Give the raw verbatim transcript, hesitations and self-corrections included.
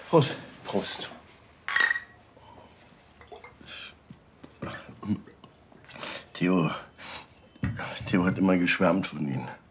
Prost. Prost. Theo, Theo hat immer geschwärmt von Ihnen.